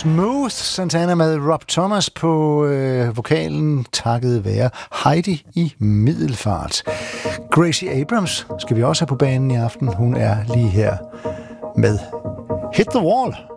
Smooth Santana med Rob Thomas på vokalen, takket være Heidi i Middelfart. Gracie Abrams skal vi også have på banen i aften. Hun er lige her med Hit the Wall.